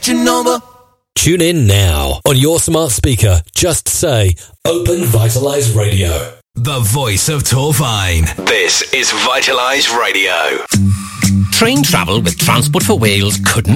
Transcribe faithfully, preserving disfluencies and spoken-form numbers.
watching over. Tune in now on your smart speaker. Just say Open Vitalise Radio. The voice of Torfine. This is Vitalise Radio. Train travel with Transport for Wales couldn't